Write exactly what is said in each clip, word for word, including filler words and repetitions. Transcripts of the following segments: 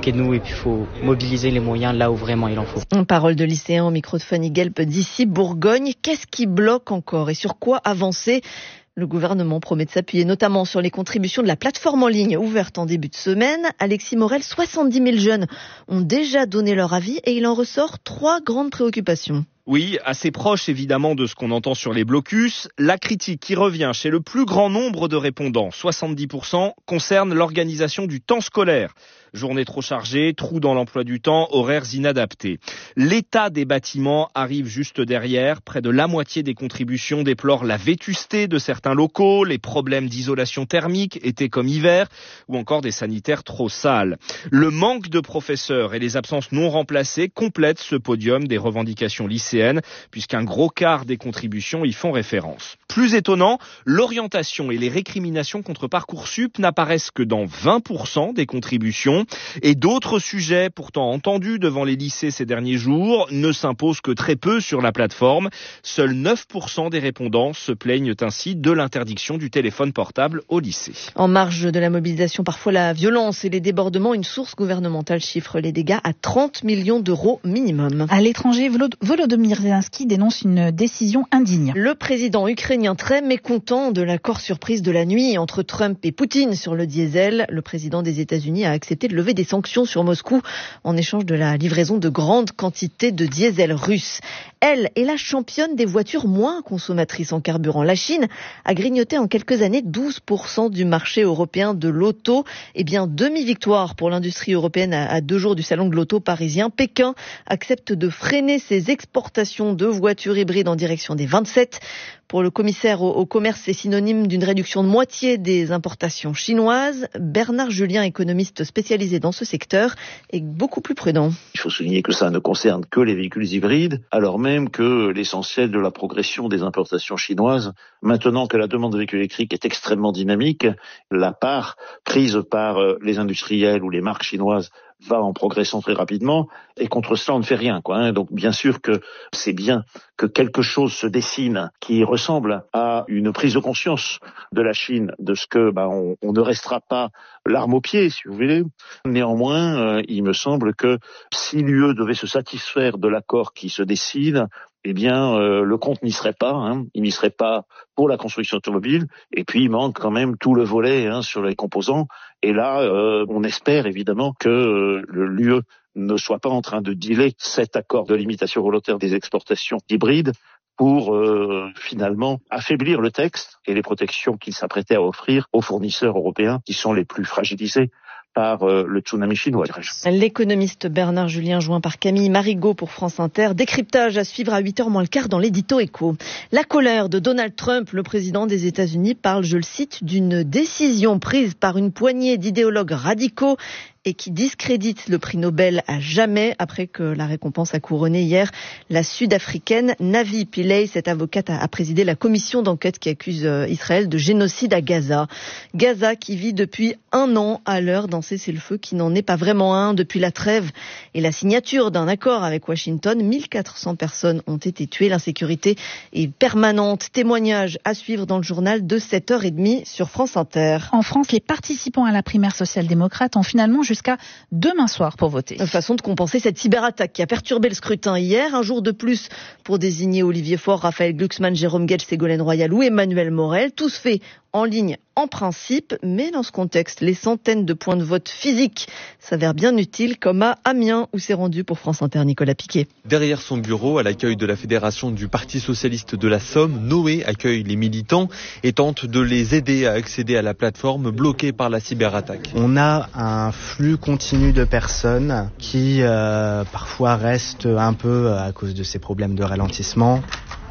que nous et puis il faut mobiliser les moyens là où vraiment il en faut. Parole de lycéen au micro de Fanny Guelp d'ici Bourgogne. Qu'est-ce qui bloque encore et sur quoi avancer ? Le gouvernement promet de s'appuyer notamment sur les contributions de la plateforme en ligne ouverte en début de semaine. Alexis Morel, soixante-dix mille jeunes ont déjà donné leur avis et il en ressort trois grandes préoccupations. Oui, assez proche évidemment de ce qu'on entend sur les blocus. La critique qui revient chez le plus grand nombre de répondants, soixante-dix pour cent, concerne l'organisation du temps scolaire. Journée trop chargée, trous dans l'emploi du temps, horaires inadaptés. L'état des bâtiments arrive juste derrière. Près de la moitié des contributions déplorent la vétusté de certains locaux, les problèmes d'isolation thermique, été comme hiver, ou encore des sanitaires trop sales. Le manque de professeurs et les absences non remplacées complètent ce podium des revendications lycéennes, puisqu'un gros quart des contributions y font référence. Plus étonnant, l'orientation et les récriminations contre Parcoursup n'apparaissent que dans vingt pour cent des contributions. Et d'autres sujets pourtant entendus devant les lycées ces derniers jours ne s'imposent que très peu sur la plateforme. Seuls neuf pour cent des répondants se plaignent ainsi de l'interdiction du téléphone portable au lycée. En marge de la mobilisation, parfois la violence et les débordements, une source gouvernementale chiffre les dégâts à trente millions d'euros minimum. À l'étranger, Volodymyr Zelensky dénonce une décision indigne. Le président ukrainien très mécontent de l'accord surprise de la nuit entre Trump et Poutine sur le diesel. Le président des États-Unis a accepté de lever des sanctions sur Moscou en échange de la livraison de grandes quantités de diesel russe. Elle est la championne des voitures moins consommatrices en carburant. La Chine a grignoté en quelques années douze pour cent du marché européen de l'auto. Eh bien, demi-victoire pour l'industrie européenne à deux jours du salon de l'auto parisien. Pékin accepte de freiner ses exportations de voitures hybrides en direction des vingt-sept. Pour le commissaire au commerce, c'est synonyme d'une réduction de moitié des importations chinoises. Bernard Julien, économiste spécialisé dans ce secteur, est beaucoup plus prudent. Il faut souligner que ça ne concerne que les véhicules hybrides, alors même que l'essentiel de la progression des importations chinoises, maintenant que la demande de véhicules électriques est extrêmement dynamique, la part prise par les industriels ou les marques chinoises va en progressant très rapidement, et contre cela on ne fait rien, quoi. Hein. Donc bien sûr que c'est bien que quelque chose se dessine qui ressemble à une prise de conscience de la Chine, de ce que bah, on, on ne restera pas l'arme au pied, si vous voulez. Néanmoins, euh, il me semble que si l'U E devait se satisfaire de l'accord qui se dessine, eh bien, euh, le compte n'y serait pas. Hein. Il n'y serait pas pour la construction automobile. Et puis, il manque quand même tout le volet hein, sur les composants. Et là, euh, on espère évidemment que euh, l'U E ne soit pas en train de dealer cet accord de limitation volontaire des exportations hybrides pour euh, finalement affaiblir le texte et les protections qu'il s'apprêtait à offrir aux fournisseurs européens qui sont les plus fragilisés par euh, le tsunami chinois, dirais-je. L'économiste Bernard Julien, joint par Camille Marigot pour France Inter. Décryptage à suivre à huit heures moins le quart dans l'édito Écho. La colère de Donald Trump, le président des États-Unis, parle, je le cite, d'une décision prise par une poignée d'idéologues radicaux et qui discrédite le prix Nobel à jamais, après que la récompense a couronné hier la Sud-Africaine Navi Pillay. Cette avocate a présidé la commission d'enquête qui accuse Israël de génocide à Gaza. Gaza qui vit depuis un an à l'heure d'un cessez-le-feu qui n'en est pas vraiment un. Depuis la trêve et la signature d'un accord avec Washington, mille quatre cents personnes ont été tuées. L'insécurité est permanente. Témoignage à suivre dans le journal de sept heures trente sur France Inter. En France, les participants à la primaire social-démocrate ont finalement jusqu'à demain soir pour voter. Une façon de compenser cette cyberattaque qui a perturbé le scrutin hier. Un jour de plus pour désigner Olivier Faure, Raphaël Glucksmann, Jérôme Guedj, Ségolène Royal ou Emmanuel Morel. Tous faits en ligne en principe, mais dans ce contexte, les centaines de points de vote physiques s'avèrent bien utiles, comme à Amiens où s'est rendu pour France Inter Nicolas Piquet. Derrière son bureau, à l'accueil de la Fédération du Parti Socialiste de la Somme, Noé accueille les militants et tente de les aider à accéder à la plateforme bloquée par la cyberattaque. On a un flux continu de personnes qui euh, parfois restent un peu à cause de ces problèmes de ralentissement.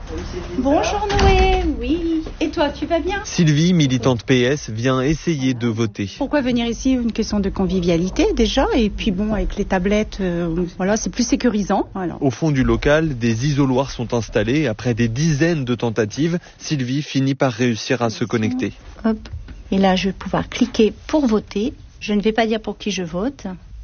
Bonjour Noé, oui. Et toi, tu vas bien ? Sylvie, militante P S, vient essayer de voter. Pourquoi venir ici ? Une question de convivialité déjà, et puis bon, avec les tablettes, euh, voilà, c'est plus sécurisant. Voilà. Au fond du local, des isoloirs sont installés. Après des dizaines de tentatives, Sylvie finit par réussir à se connecter. Hop. Et là, je vais pouvoir cliquer pour voter. Je ne vais pas dire pour qui je vote.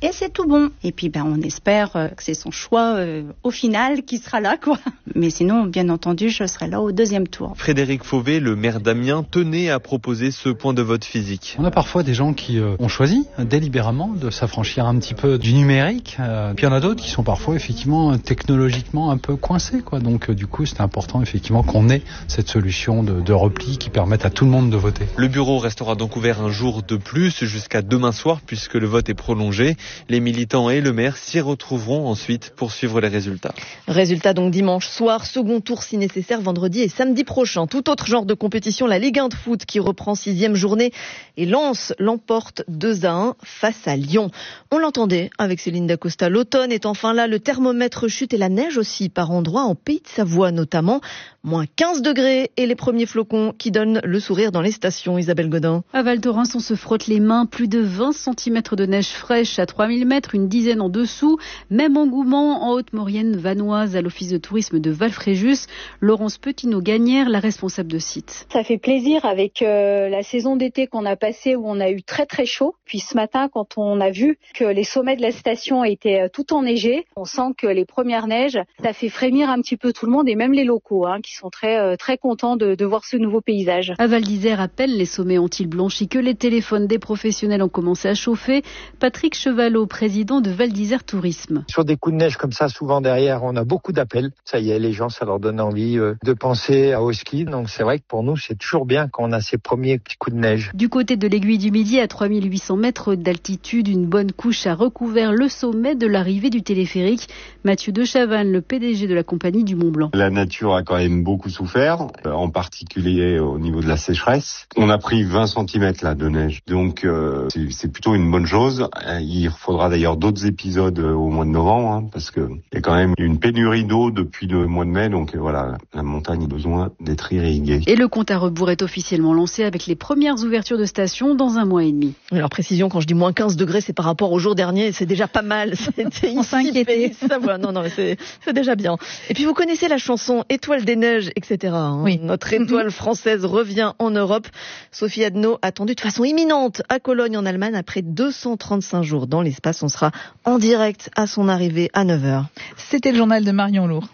et c'est tout bon. Et puis ben on espère euh, que c'est son choix euh, au final qui sera là, quoi. Mais sinon, bien entendu, je serai là au deuxième tour. Frédéric Fauvet, le maire d'Amiens, tenait à proposer ce point de vote physique. On a parfois des gens qui euh, ont choisi euh, délibérément de s'affranchir un petit peu du numérique. Euh, puis il y en a d'autres qui sont parfois effectivement technologiquement un peu coincés, quoi. Donc euh, du coup, c'est important effectivement qu'on ait cette solution de, de repli qui permette à tout le monde de voter. Le bureau restera donc ouvert un jour de plus jusqu'à demain soir puisque le vote est prolongé. Les militants et le maire s'y retrouveront ensuite pour suivre les résultats. Résultat donc dimanche soir, second tour si nécessaire vendredi et samedi prochain. Tout autre genre de compétition, la Ligue un de foot qui reprend sixième journée et Lens l'emporte deux à un face à Lyon. On l'entendait avec Céline Dacosta, l'automne est enfin là, le thermomètre chute et la neige aussi par endroits en Pays de Savoie notamment. Moins quinze degrés et les premiers flocons qui donnent le sourire dans les stations. Isabelle Godin. À Val Thorens, on se frotte les mains. Plus de vingt centimètres de neige fraîche à trois mille mètres, une dizaine en dessous. Même engouement en Haute-Maurienne vanoise à l'office de tourisme de Val-Fréjus. Laurence Petineau-Gagnère, la responsable de site. Ça fait plaisir avec euh, la saison d'été qu'on a passée où on a eu très très chaud. Puis ce matin, quand on a vu que les sommets de la station étaient tout enneigés, on sent que les premières neiges, ça fait frémir un petit peu tout le monde et même les locaux hein, qui sont très euh, très contents de, de voir ce nouveau paysage. À Val d'Isère, à peine les sommets ont-ils blanchi que les téléphones des professionnels ont commencé à chauffer. Patrick Chevalot, président de Val d'Isère Tourisme. Sur des coups de neige comme ça, souvent derrière, on a beaucoup d'appels. Ça y est, les gens, ça leur donne envie euh, de penser au ski. Donc c'est vrai que pour nous, c'est toujours bien quand on a ces premiers petits coups de neige. Du côté de l'Aiguille du Midi, à trois mille huit cents mètres d'altitude, une bonne couche a recouvert le sommet de l'arrivée du téléphérique. Mathieu de Chavannes, le P D G de la compagnie du Mont Blanc. La nature a quand même beaucoup souffert, en particulier au niveau de la sécheresse. On a pris vingt centimètres là de neige, donc euh, c'est, c'est plutôt une bonne chose. Il faudra d'ailleurs d'autres épisodes au mois de novembre, hein, parce que il y a quand même une pénurie d'eau depuis le mois de mai, donc voilà, la montagne a besoin d'être irriguée. Et le compte à rebours est officiellement lancé avec les premières ouvertures de stations dans un mois et demi. Alors précision, quand je dis moins quinze degrés, c'est par rapport au jour dernier, c'est déjà pas mal. C'était On s'inquiétait. Ça va, non, non, c'est, c'est déjà bien. Et puis vous connaissez la chanson Étoile des neiges, et cetera. Hein. Oui. Notre étoile française revient en Europe. Sophie Adno attendue de façon imminente à Cologne en Allemagne après deux cent trente-cinq jours dans l'espace. On sera en direct à son arrivée à neuf heures. C'était le journal de Marion Lourd.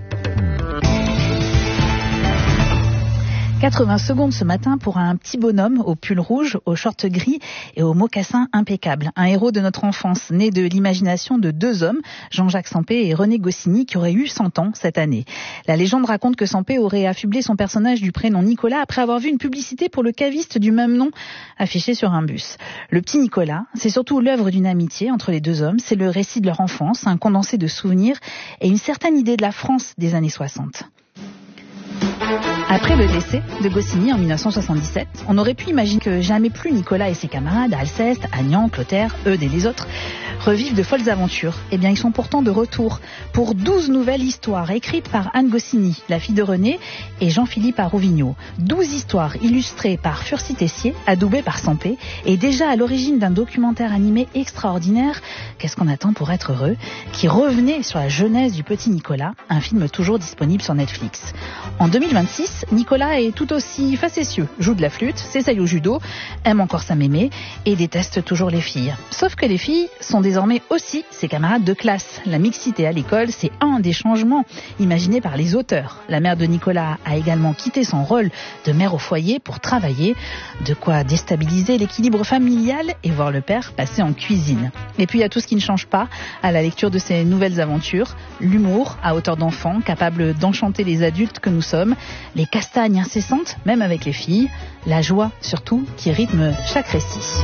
quatre-vingts secondes ce matin pour un petit bonhomme au pull rouge, au short gris et au mocassin impeccable. Un héros de notre enfance, né de l'imagination de deux hommes, Jean-Jacques Sempé et René Goscinny, qui auraient eu cent ans cette année. La légende raconte que Sempé aurait affublé son personnage du prénom Nicolas après avoir vu une publicité pour le caviste du même nom affichée sur un bus. Le petit Nicolas, c'est surtout l'œuvre d'une amitié entre les deux hommes. C'est le récit de leur enfance, un condensé de souvenirs et une certaine idée de la France des années soixante. Après le décès de Goscinny en dix-neuf cent soixante-dix-sept, on aurait pu imaginer que jamais plus Nicolas et ses camarades, Alceste, Agnan, Clotaire, Eudes et les autres, revivent de folles aventures. Eh bien, ils sont pourtant de retour pour douze nouvelles histoires écrites par Anne Goscinny, la fille de René, et Jean-Philippe Arouvignaud. douze histoires illustrées par Furcy Tessier, adoubées par Sempé, et déjà à l'origine d'un documentaire animé extraordinaire, Qu'est-ce qu'on attend pour être heureux, qui revenait sur la jeunesse du petit Nicolas, un film toujours disponible sur Netflix. En deux mille vingt-six, Nicolas est tout aussi facétieux, joue de la flûte, s'essaye au judo, aime encore sa mémé et déteste toujours les filles. Sauf que les filles sont désormais aussi ses camarades de classe. La mixité à l'école, c'est un des changements imaginés par les auteurs. La mère de Nicolas a également quitté son rôle de mère au foyer pour travailler, de quoi déstabiliser l'équilibre familial et voir le père passer en cuisine. Et puis il y a tout ce qui ne change pas à la lecture de ces nouvelles aventures, l'humour à hauteur d'enfant, capable d'enchanter les adultes que nous sommes, les castagnes incessantes, même avec les filles, la joie surtout qui rythme chaque récit.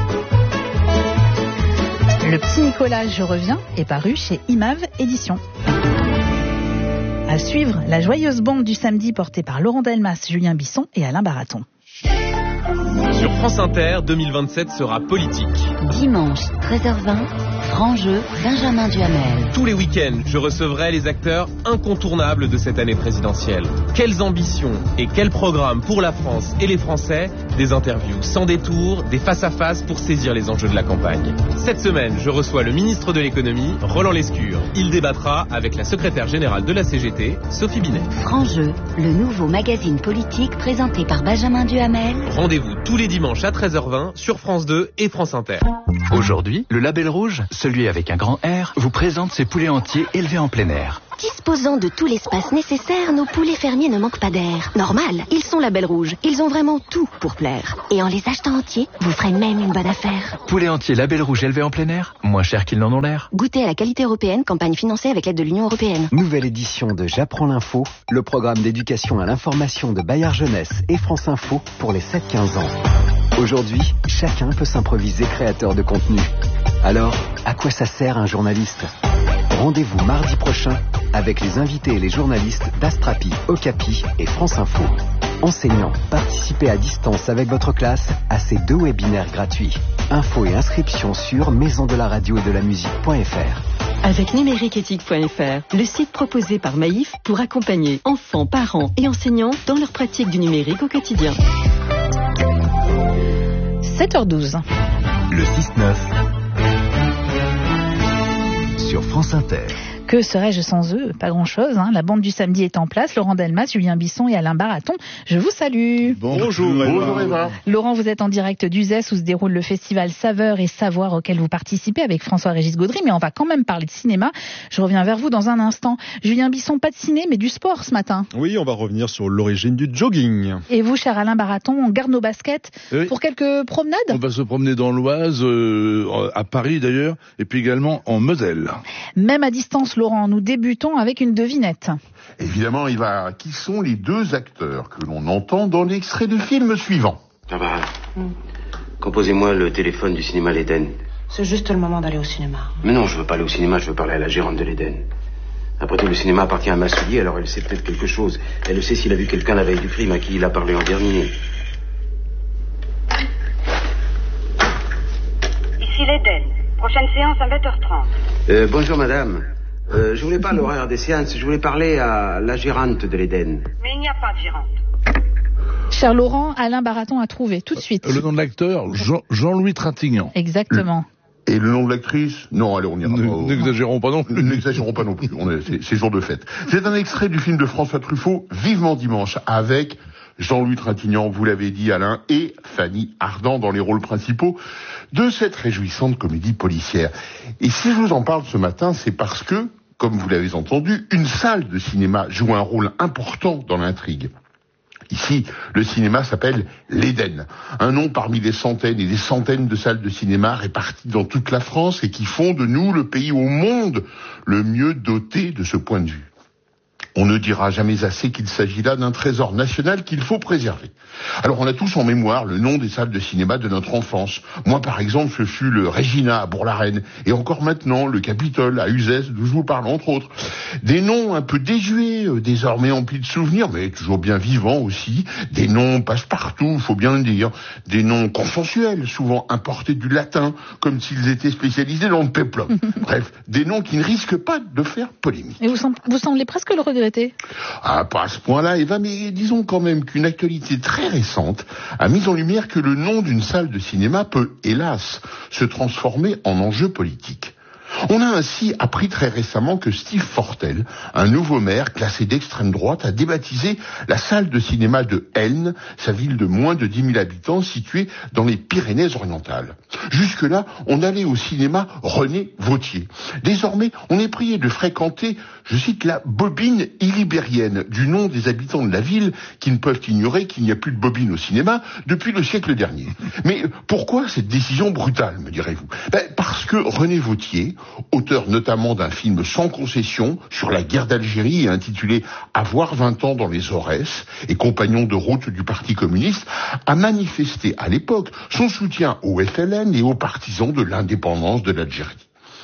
Le petit Nicolas, je reviens, est paru chez Imave Éditions. À suivre, la joyeuse bande du samedi portée par Laurent Delmas, Julien Bisson et Alain Baraton. Sur France Inter, deux mille vingt-sept sera politique. Dimanche, treize heures vingt, France Grand jeu, Benjamin Duhamel. Tous les week-ends, je recevrai les acteurs incontournables de cette année présidentielle. Quelles ambitions et quels programmes pour la France et les Français? Des interviews sans détour, des face-à-face pour saisir les enjeux de la campagne. Cette semaine, je reçois le ministre de l'économie, Roland Lescure. Il débattra avec la secrétaire générale de la C G T, Sophie Binet. Grand jeu, le nouveau magazine politique présenté par Benjamin Duhamel. Rendez-vous tous les dimanches à treize heures vingt sur France deux et France Inter. Aujourd'hui, le Label Rouge, celui avec un grand R, vous présente ses poulets entiers élevés en plein air. Disposant de tout l'espace nécessaire, nos poulets fermiers ne manquent pas d'air. Normal, ils sont Label Rouge. Ils ont vraiment tout pour plaire. Et en les achetant entiers, vous ferez même une bonne affaire. Poulets entiers Label Rouge élevés en plein air, moins cher qu'ils n'en ont l'air. Goûtez à la qualité européenne, campagne financée avec l'aide de l'Union européenne. Nouvelle édition de J'apprends l'info, le programme d'éducation à l'information de Bayard Jeunesse et France Info pour les sept quinze ans. Aujourd'hui, chacun peut s'improviser créateur de contenu. Alors, à quoi ça sert un journaliste ? Rendez-vous mardi prochain avec les invités et les journalistes d'Astrapi, Okapi et France Info. Enseignants, participez à distance avec votre classe à ces deux webinaires gratuits. Infos et inscriptions sur maison de la radio et de la musique point f r. Avec numérique éthique point f r, le site proposé par Maïf pour accompagner enfants, parents et enseignants dans leur pratique du numérique au quotidien. sept heures douze. Le six neuf sur France Inter. Que serais-je sans eux? Pas grand-chose. Hein. La bande du samedi est en place. Laurent Delmas, Julien Bisson et Alain Baraton. Je vous salue. Bonjour. Bonjour Eva. Laurent, vous êtes en direct d'Uzès où se déroule le festival Saveurs et Savoir auquel vous participez avec François-Régis Gaudry. Mais on va quand même parler de cinéma. Je reviens vers vous dans un instant. Julien Bisson, pas de ciné, mais du sport ce matin. Oui, on va revenir sur l'origine du jogging. Et vous, cher Alain Baraton, on garde nos baskets oui. pour quelques promenades? On va se promener dans l'Oise, euh, à Paris d'ailleurs, et puis également en Moselle. Même à distance, Laurent, nous débutons avec une devinette. Évidemment, il va. Qui sont les deux acteurs que l'on entend dans l'extrait de film suivant? Ah bah, hmm. Composez-moi le téléphone du cinéma L'Éden. C'est juste le moment d'aller au cinéma. Mais non, je veux pas aller au cinéma, je veux parler à la gérante de l'Éden. Après tout, le cinéma appartient à Massouli, alors elle sait peut-être quelque chose. Elle sait s'il a vu quelqu'un la veille du crime à qui il a parlé en dernier. Ici l'Éden. Prochaine séance à vingt heures trente. Euh, bonjour madame. Euh, je voulais pas l'horaire des séances, je voulais parler à la gérante de l'Éden. Mais il n'y a pas de gérante. Cher Laurent, Alain Baraton a trouvé tout de suite. Le nom de l'acteur, Jean, Jean-Louis Trintignant. Exactement. Et le nom de l'actrice? Non, allez, on ira pas. Au... N'exagérons pas non plus. N'exagérons pas non plus. On est, c'est, c'est jour de fête. C'est un extrait du film de François Truffaut, Vivement Dimanche, avec Jean-Louis Trintignant, vous l'avez dit Alain, et Fanny Ardant dans les rôles principaux de cette réjouissante comédie policière. Et si je vous en parle ce matin, c'est parce que, comme vous l'avez entendu, une salle de cinéma joue un rôle important dans l'intrigue. Ici, le cinéma s'appelle l'Éden, un nom parmi des centaines et des centaines de salles de cinéma réparties dans toute la France et qui font de nous le pays au monde le mieux doté de ce point de vue. On ne dira jamais assez qu'il s'agit là d'un trésor national qu'il faut préserver. Alors on a tous en mémoire le nom des salles de cinéma de notre enfance. Moi par exemple ce fut le Regina à Bourg-la-Reine et encore maintenant le Capitole à Uzès d'où je vous parle entre autres. Des noms un peu désuets, euh, désormais emplis de souvenirs mais toujours bien vivants aussi. Des noms passe-partout, faut bien le dire. Des noms consensuels, souvent importés du latin comme s'ils étaient spécialisés dans le péplum. Bref, des noms qui ne risquent pas de faire polémique. Et vous, sem- vous semblez presque le regretter. Ah, pas à ce point-là, Eva, mais disons quand même qu'une actualité très récente a mis en lumière que le nom d'une salle de cinéma peut, hélas, se transformer en enjeu politique. On a ainsi appris très récemment que Steve Fortel, un nouveau maire classé d'extrême droite, a débaptisé la salle de cinéma de Elne, sa ville de moins de dix mille habitants située dans les Pyrénées-Orientales. Jusque-là, on allait au cinéma René Vautier. Désormais, on est prié de fréquenter, je cite, la bobine illibérienne, du nom des habitants de la ville qui ne peuvent ignorer qu'il n'y a plus de bobine au cinéma depuis le siècle dernier. Mais pourquoi cette décision brutale, me direz-vous? Ben, parce que René Vautier, auteur notamment d'un film sans concession sur la guerre d'Algérie intitulé « Avoir vingt ans dans les Aurès » et compagnon de route du Parti communiste, a manifesté à l'époque son soutien au F L N et aux partisans de l'indépendance de l'Algérie.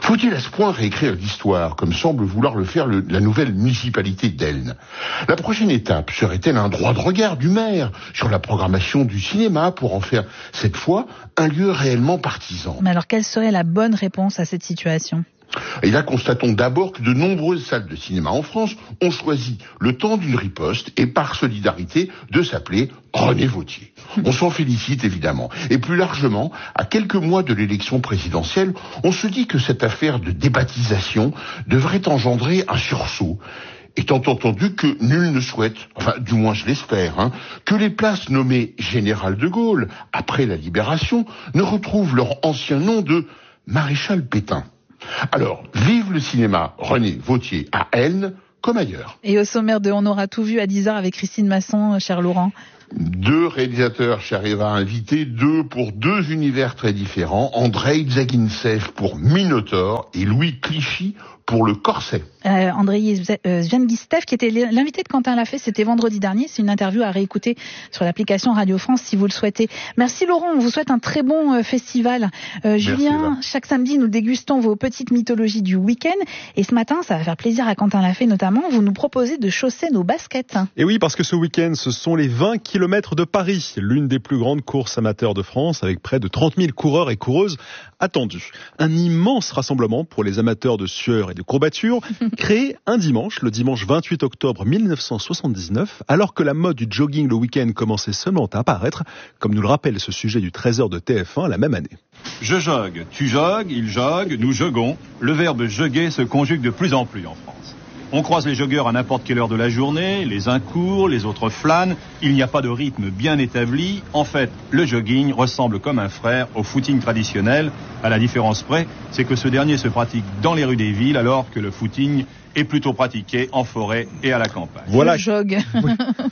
Faut-il à ce point réécrire l'histoire, comme semble vouloir le faire le, la nouvelle municipalité d'Elne? La prochaine étape serait-elle un droit de regard du maire sur la programmation du cinéma pour en faire, cette fois, un lieu réellement partisan? Mais alors, quelle serait la bonne réponse à cette situation? Et là, constatons d'abord que de nombreuses salles de cinéma en France ont choisi, le temps d'une riposte et par solidarité, de s'appeler René Vauthier. On s'en félicite évidemment. Et plus largement, à quelques mois de l'élection présidentielle, on se dit que cette affaire de débaptisation devrait engendrer un sursaut. Étant entendu que nul ne souhaite, enfin du moins je l'espère, hein, que les places nommées Général de Gaulle, après la Libération, ne retrouvent leur ancien nom de Maréchal Pétain. Alors, vive le cinéma René Vauthier à Elne comme ailleurs. Et au sommaire de On aura tout vu à dix heures avec Christine Masson, cher Laurent. Deux réalisateurs chez Arriva invités, deux pour deux univers très différents, Andrei Zagintsev pour Minotaur et Louis Clichy pour Le Corset. Euh, Andrei Zviantgistev, qui était l'invité de Quentin Lafay, c'était vendredi dernier. C'est une interview à réécouter sur l'application Radio France si vous le souhaitez. Merci Laurent, on vous souhaite un très bon euh, festival. Euh, Julien, Eva. Chaque samedi, nous dégustons vos petites mythologies du week-end. Et ce matin, ça va faire plaisir à Quentin Lafay notamment, vous nous proposez de chausser nos baskets. Et oui, parce que ce week-end, ce sont les vingt kilomètres de Paris, l'une des plus grandes courses amateurs de France, avec près de trente mille coureurs et coureuses attendus. Un immense rassemblement pour les amateurs de sueur et de courbatures, créé un dimanche, le dimanche vingt-huit octobre mille neuf cent soixante-dix-neuf, alors que la mode du jogging le week-end commençait seulement à apparaître, comme nous le rappelle ce sujet du treize heures de T F un la même année. Je jogue, tu jogues, il jogue, nous joguons. Le verbe joguer se conjugue de plus en plus en France. On croise les joggeurs à n'importe quelle heure de la journée, les uns courent, les autres flânent, il n'y a pas de rythme bien établi. En fait, le jogging ressemble comme un frère au footing traditionnel, à la différence près, c'est que ce dernier se pratique dans les rues des villes, alors que le footing est plutôt pratiqué en forêt et à la campagne. Voilà. Le jog. Oui.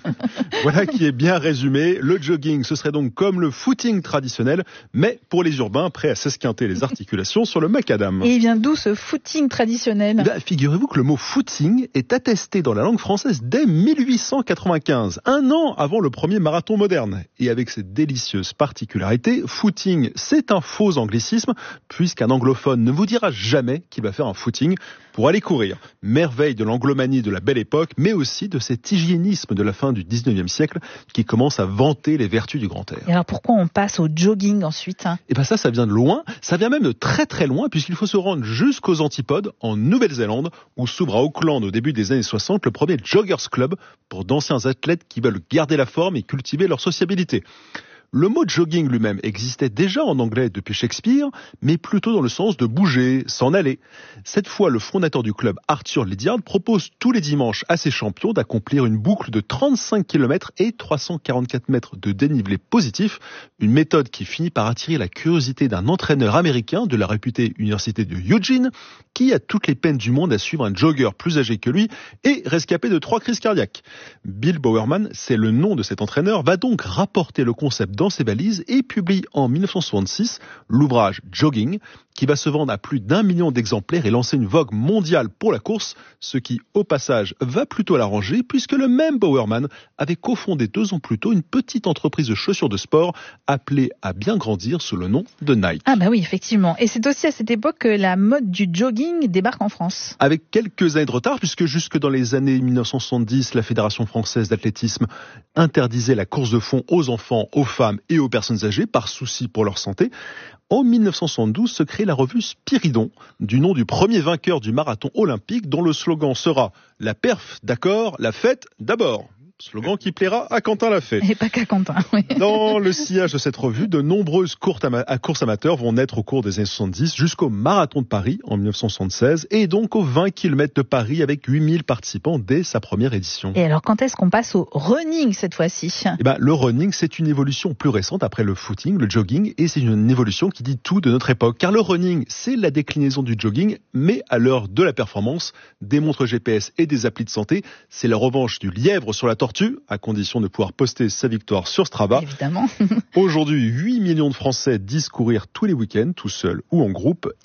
Voilà qui est bien résumé. Le jogging, ce serait donc comme le footing traditionnel, mais pour les urbains prêts à s'esquinter les articulations sur le macadam. Et il vient d'où ce footing traditionnel ? Eh bien, figurez-vous que le mot footing est attesté dans la langue française dès mille huit cent quatre-vingt-quinze, un an avant le premier marathon moderne. Et avec cette délicieuse particularité, footing, c'est un faux anglicisme, puisqu'un anglophone ne vous dira jamais qu'il va faire un footing pour aller courir. Merveille de l'anglomanie de la belle époque, mais aussi de cet hygiénisme de la fin du dix-neuvième siècle qui commence à vanter les vertus du grand air. Et alors pourquoi on passe au jogging ensuite hein ? Eh bien ça, ça vient de loin, ça vient même de très très loin, puisqu'il faut se rendre jusqu'aux Antipodes, en Nouvelle-Zélande, où s'ouvre à Auckland au début des années soixante le premier Joggers Club pour d'anciens athlètes qui veulent garder la forme et cultiver leur sociabilité. Le mot jogging lui-même existait déjà en anglais depuis Shakespeare, mais plutôt dans le sens de bouger, s'en aller. Cette fois, le fondateur du club, Arthur Lydiard, propose tous les dimanches à ses champions d'accomplir une boucle de trente-cinq kilomètres et trois cent quarante-quatre mètres de dénivelé positif, une méthode qui finit par attirer la curiosité d'un entraîneur américain de la réputée université de Eugene, qui a toutes les peines du monde à suivre un jogger plus âgé que lui et rescapé de trois crises cardiaques. Bill Bowerman, c'est le nom de cet entraîneur, va donc rapporter le concept dans ses balises et publie en mille neuf cent soixante-six l'ouvrage Jogging, qui va se vendre à plus d'un million d'exemplaires et lancer une vogue mondiale pour la course, ce qui, au passage, va plutôt l'arranger, puisque le même Bowerman avait cofondé deux ans plus tôt une petite entreprise de chaussures de sport appelée à bien grandir sous le nom de Nike. Ah bah oui, effectivement. Et c'est aussi à cette époque que la mode du jogging débarque en France. Avec quelques années de retard, puisque jusque dans les années mille neuf cent soixante-dix, la Fédération française d'athlétisme interdisait la course de fond aux enfants, aux femmes et aux personnes âgées par souci pour leur santé. En mille neuf cent soixante-douze se crée la revue Spiridon, du nom du premier vainqueur du marathon olympique, dont le slogan sera « La perf, d'accord, la fête, d'abord ». Slogan qui plaira à Quentin Lafay. Et pas qu'à Quentin, oui. Dans le sillage de cette revue, de nombreuses courses amateurs vont naître au cours des années soixante-dix jusqu'au marathon de Paris en mille neuf cent soixante-seize et donc aux vingt kilomètres de Paris avec huit mille participants dès sa première édition. Et alors quand est-ce qu'on passe au running cette fois-ci ? Eh ben, le running, c'est une évolution plus récente après le footing, le jogging, et c'est une évolution qui dit tout de notre époque. Car le running, c'est la déclinaison du jogging, mais à l'heure de la performance, des montres G P S et des applis de santé, c'est la revanche du lièvre sur la tortue, à condition de pouvoir poster sa victoire sur Strava. Évidemment. Aujourd'hui, huit millions de Français disent courir tous les week-ends, tout seuls ou en groupe, et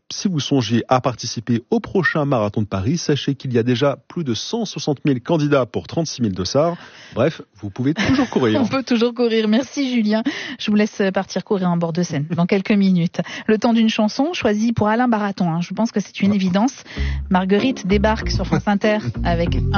si vous songiez à participer au prochain marathon de Paris, sachez qu'il y a déjà plus de cent soixante mille candidats pour trente-six mille dossards. Bref, vous pouvez toujours courir. On peut toujours courir. Merci Julien. Je vous laisse partir courir en bord de Seine dans quelques minutes. Le temps d'une chanson choisie pour Alain Baraton. Hein. Je pense que c'est une évidence. Marguerite débarque sur France Inter avec un